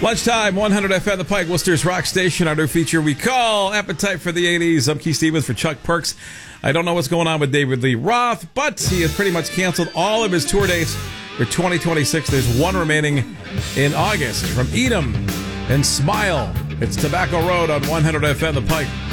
Lunchtime, 100 FM The Pike, Worcester's rock station. Our new feature we call Appetite for the 80s. I'm Keith Stevens for Chuck Perks. I don't know what's going on with David Lee Roth, but he has pretty much canceled all of his tour dates for 2026. There's one remaining in August from Edom and Smile. It's Tobacco Road on 100 FM The Pike.